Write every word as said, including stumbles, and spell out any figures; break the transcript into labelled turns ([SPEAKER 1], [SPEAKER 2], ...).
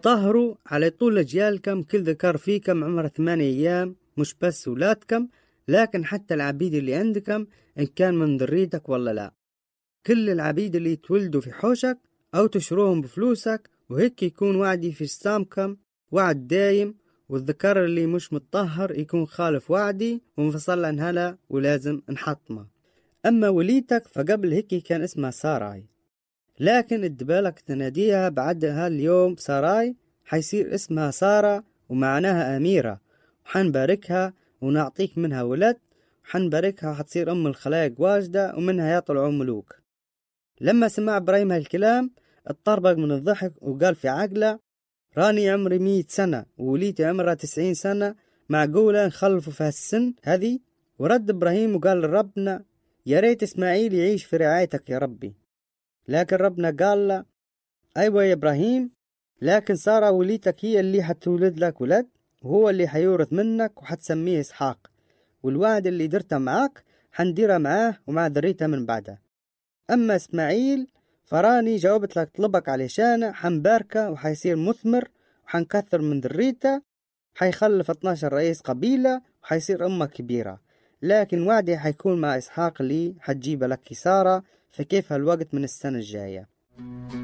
[SPEAKER 1] تطهروا على طول أجيالكم، كل ذكر فيكم عمره ثمانية أيام، مش بس ولادكم لكن حتى العبيد اللي عندكم إن كان من ذريتك ولا لا. كل العبيد اللي يتولدوا في حوشك أو تشروهم بفلوسك، وهيك يكون وعدي في سامكم وعد دايم. والذكر اللي مش متطهر يكون خالف وعدي ومفصل عن هلا ولازم نحطمه. أما وليتك فقبل هيك كان اسمها ساراي، لكن الدبالك تناديها بعدها اليوم ساراي حيصير اسمها سارة ومعناها أميرة، وحنباركها ونعطيك منها ولد، وحنباركها وحتصير أم الخلائق واجدة ومنها يطلعوا ملوك. لما سمع إبراهيم هالكلام اتطربق من الضحك وقال في عقله راني عمري مية سنة ووليتي عمرها تسعين سنة، معقولة نخلفوا في هالسن هذه؟ ورد إبراهيم وقال لربنا يا ريت إسماعيل يعيش في رعايتك يا ربي. لكن ربنا قال له أيوة يا إبراهيم، لكن سارة وليتك هي اللي حتولد لك ولد، وهو اللي حيورث منك وحتسميه إسحاق، والوعد اللي درته معاك حنديره معاه ومع ذريته من بعده. أما إسماعيل فراني جاوبت لك طلبك علشانه، حنباركه وحيصير مثمر وحنكثر من ذريته، حيخلف اثناشر رئيس قبيلة وحيصير أمة كبيرة. لكن وعدي حيكون مع إسحاق اللي حتجيب لك سارة، فكيف هالوقت من السنة الجاية.